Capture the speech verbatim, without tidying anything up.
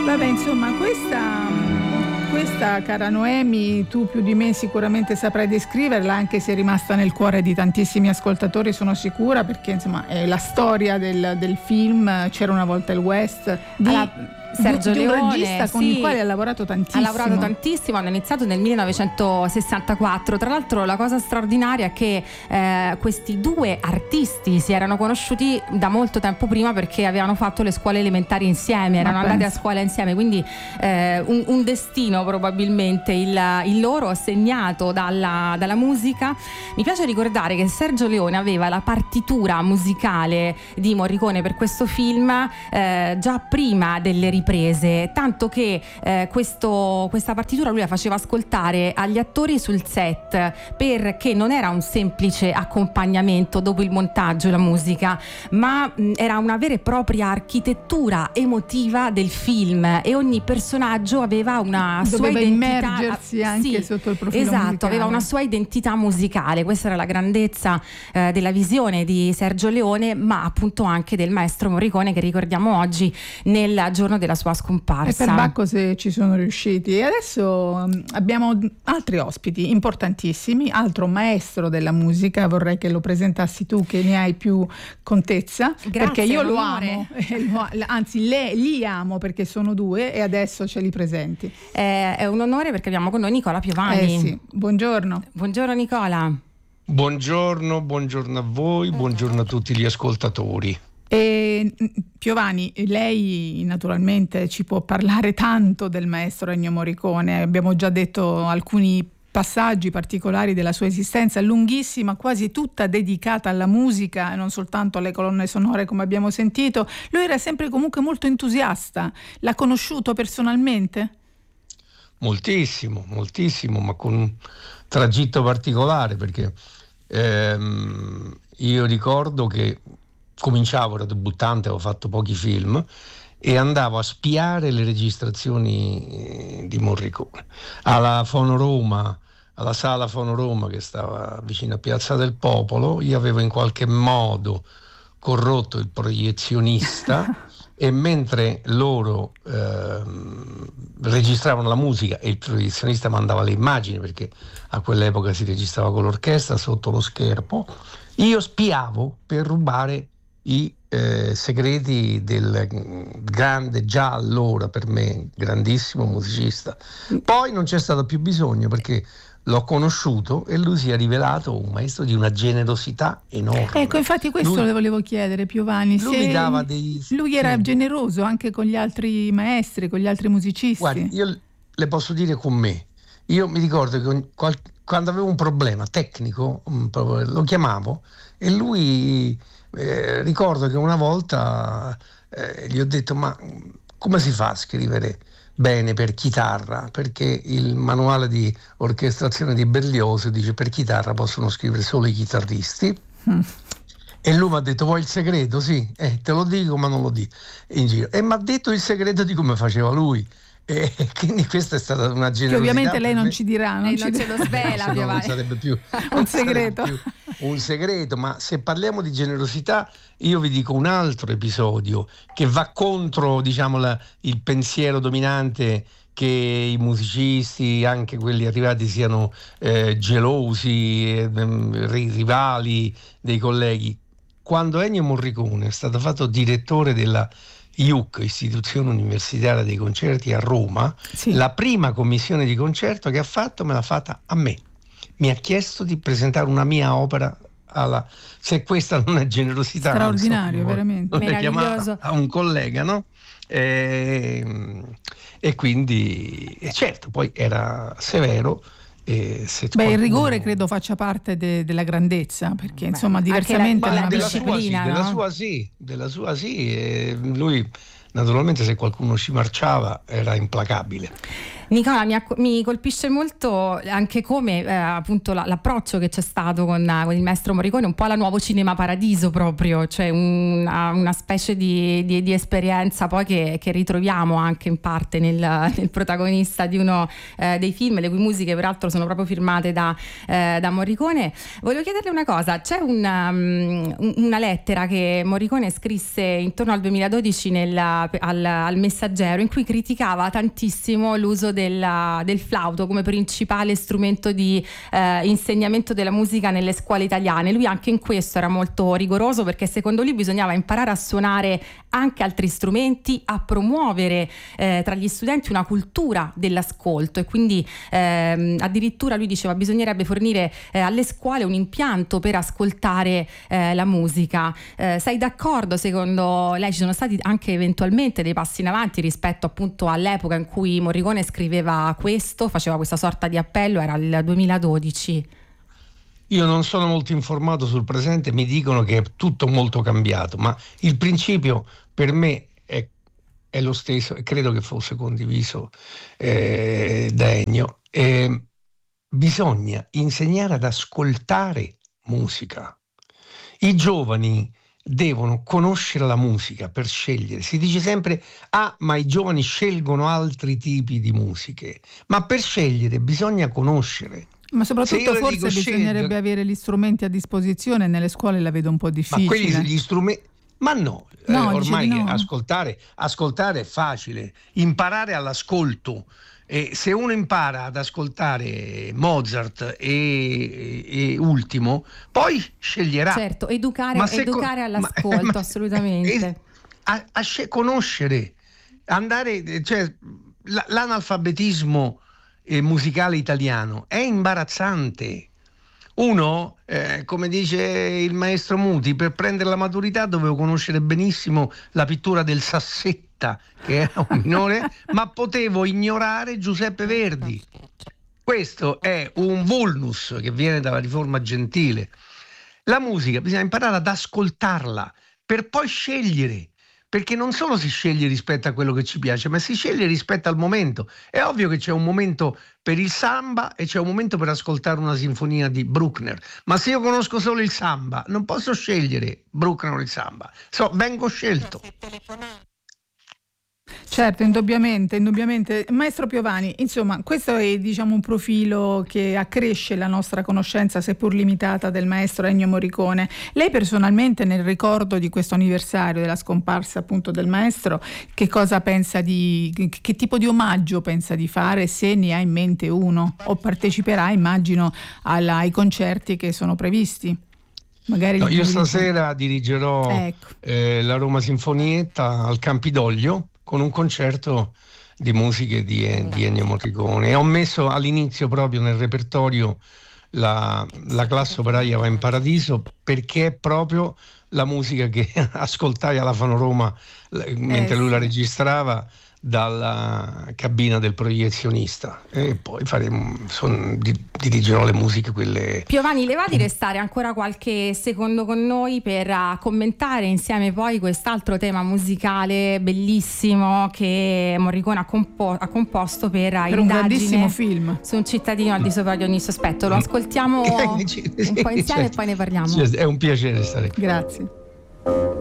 Vabbè, insomma, questa, questa, cara Noemi, tu più di me sicuramente saprai descriverla, anche se è rimasta nel cuore di tantissimi ascoltatori, sono sicura, perché insomma è la storia del, del film C'era una volta il West di Alla... Sergio di un Leone, regista con sì, il quale ha lavorato tantissimo. Ha lavorato tantissimo, hanno iniziato nel millenovecentosessantaquattro. Tra l'altro la cosa straordinaria è che eh, questi due artisti si erano conosciuti da molto tempo prima, perché avevano fatto le scuole elementari insieme, erano andati a scuola insieme, quindi eh, un, un destino probabilmente il, il loro, segnato dalla, dalla musica. Mi piace ricordare che Sergio Leone aveva la partitura musicale di Morricone per questo film eh, già prima delle riprese, tanto che eh, questo, questa partitura lui la faceva ascoltare agli attori sul set, perché non era un semplice accompagnamento dopo il montaggio, la musica, ma mh, era una vera e propria architettura emotiva del film, e ogni personaggio aveva una Doveva sua identità, immergersi anche sì, sotto il profilo esatto, musicale. aveva una sua identità musicale. Questa era la grandezza eh, della visione di Sergio Leone, ma appunto anche del maestro Morricone, che ricordiamo oggi nel giorno della sua scomparsa. E per Bacco se ci sono riusciti. E adesso um, abbiamo altri ospiti importantissimi, altro maestro della musica. Vorrei che lo presentassi tu, che ne hai più contezza. Grazie, perché io lo onore. amo, anzi le, li amo, perché sono due e adesso ce li presenti. Eh, è un onore, perché abbiamo con noi Nicola Piovani. Eh sì, buongiorno. Buongiorno Nicola. Buongiorno, buongiorno a voi, buongiorno a tutti gli ascoltatori. E Piovani, lei naturalmente ci può parlare tanto del maestro Ennio Morricone. Abbiamo già detto alcuni passaggi particolari della sua esistenza, lunghissima, quasi tutta dedicata alla musica e non soltanto alle colonne sonore, come abbiamo sentito. Lui era sempre comunque molto entusiasta. L'ha conosciuto personalmente? Moltissimo, moltissimo, ma con un tragitto particolare, perché ehm, io ricordo che cominciavo, ero debuttante, avevo fatto pochi film e andavo a spiare le registrazioni di Morricone alla Fono Roma, alla sala Fono Roma, che stava vicino a Piazza del Popolo. Io avevo in qualche modo corrotto il proiezionista e mentre loro ehm, registravano la musica e il proiezionista mandava le immagini, perché a quell'epoca si registrava con l'orchestra sotto lo schermo, io spiavo per rubare i eh, segreti del grande, già allora per me grandissimo musicista. Poi non c'è stato più bisogno, perché l'ho conosciuto e lui si è rivelato un maestro di una generosità enorme. Ecco, infatti questo lui, le volevo chiedere, Piovani. Lui se mi dava dei... Lui era sì. generoso anche con gli altri maestri, con gli altri musicisti. Guardi, io le posso dire con me. Io mi ricordo che qual- quando avevo un problema tecnico, un pro- lo chiamavo e lui... Eh, ricordo che una volta eh, gli ho detto: ma come si fa a scrivere bene per chitarra? Perché il manuale di orchestrazione di Berlioz dice per chitarra possono scrivere solo i chitarristi. Mm. E lui mi ha detto: vuoi il segreto? Sì, eh, te lo dico ma non lo dico in giro. E mi ha detto il segreto di come faceva lui. E quindi questa è stata una generosità. Che ovviamente lei non me. ci dirà, non, lei ci non dirà. ce lo svela, no, non sarebbe più un segreto. Più un segreto, ma se parliamo di generosità, io vi dico un altro episodio che va contro, diciamo, la, il pensiero dominante che i musicisti, anche quelli arrivati, siano eh, gelosi, eh, rivali dei colleghi. Quando Ennio Morricone è stato fatto direttore della I U C, Istituzione Universitaria dei Concerti a Roma, sì. La prima commissione di concerto che ha fatto me l'ha fatta a me. Mi ha chiesto di presentare una mia opera alla... Se questa non è generosità, straordinario, non so, veramente meraviglioso. A un collega, no? E, e quindi e certo, poi era severo. E se Beh, qualcuno... il rigore credo faccia parte de, della grandezza, perché Beh, insomma diversamente la, la, della disciplina, sua, sì, no? della sua sì, della sua sì, e lui naturalmente se qualcuno ci marciava era implacabile. Nicola, mi, acc- mi colpisce molto anche come eh, appunto la, l'approccio che c'è stato con, con il maestro Morricone, un po' alla Nuovo Cinema Paradiso proprio, cioè una, una specie di, di, di esperienza poi che, che ritroviamo anche in parte nel, nel protagonista di uno eh, dei film, le cui musiche peraltro sono proprio firmate da, eh, da Morricone. Volevo chiederle una cosa, c'è una, um, una lettera che Morricone scrisse intorno al duemiladodici nel, al, al Messaggero, in cui criticava tantissimo l'uso Della, del flauto come principale strumento di eh, insegnamento della musica nelle scuole italiane. Lui anche in questo era molto rigoroso, perché secondo lui bisognava imparare a suonare anche altri strumenti, a promuovere eh, tra gli studenti una cultura dell'ascolto, e quindi ehm, addirittura lui diceva bisognerebbe fornire eh, alle scuole un impianto per ascoltare eh, la musica. Eh, sei d'accordo? Secondo lei ci sono stati anche eventualmente dei passi in avanti rispetto appunto all'epoca in cui Morricone scriveva questo, faceva questa sorta di appello, era il duemiladodici? Io non sono molto informato sul presente, mi dicono che è tutto molto cambiato, ma il principio per me è, è lo stesso e credo che fosse condiviso eh, da Ennio. Eh, bisogna insegnare ad ascoltare musica. I giovani devono conoscere la musica per scegliere. Si dice sempre ah ma i giovani scelgono altri tipi di musiche, ma per scegliere bisogna conoscere. Ma soprattutto forse dico, bisognerebbe scelgo... avere gli strumenti a disposizione. Nelle scuole la vedo un po' difficile. Ma quelli gli strumenti ma no, no eh, ormai no. ascoltare ascoltare è facile, imparare all'ascolto. E se uno impara ad ascoltare Mozart e, e, e Ultimo, poi sceglierà. Certo, educare, ma educare co- all'ascolto, ma, ma, assolutamente. A, a sc- conoscere, andare, cioè l- l'analfabetismo eh, musicale italiano è imbarazzante. Uno, eh, come dice il maestro Muti, per prendere la maturità dovevo conoscere benissimo la pittura del Sassetta, che era un minore, ma potevo ignorare Giuseppe Verdi. Questo è un vulnus che viene dalla riforma gentile. La musica bisogna imparare ad ascoltarla per poi scegliere, perché non solo si sceglie rispetto a quello che ci piace, ma si sceglie rispetto al momento. È ovvio che c'è un momento per il samba e c'è un momento per ascoltare una sinfonia di Bruckner, ma se io conosco solo il samba non posso scegliere Bruckner o il samba, so, vengo scelto. Certo, indubbiamente, indubbiamente. Maestro Piovani, insomma, questo è diciamo un profilo che accresce la nostra conoscenza, seppur limitata, del maestro Ennio Morricone. Lei personalmente, nel ricordo di questo anniversario della scomparsa appunto del maestro, che cosa pensa di, che tipo di omaggio pensa di fare, se ne ha in mente uno, o parteciperà, immagino, alla, ai concerti che sono previsti? Magari no, io stasera dirigerò ecco. eh, la Roma Sinfonietta al Campidoglio con un concerto di musiche di, di Ennio Morricone, e ho messo all'inizio proprio nel repertorio la, la classe operaia va in paradiso, perché è proprio la musica che ascoltai alla Fano Roma mentre eh, lui sì. la registrava dalla cabina del proiezionista, e poi faremo, son, di, dirigerò le musiche quelle. Piovani, le va di restare ancora qualche secondo con noi per uh, commentare insieme poi quest'altro tema musicale bellissimo che Morricone ha, compo- ha composto per, uh, per un grandissimo film su un cittadino al di sopra di ogni sospetto. Lo ascoltiamo un po' insieme e poi ne parliamo. È un piacere stare qui. Grazie.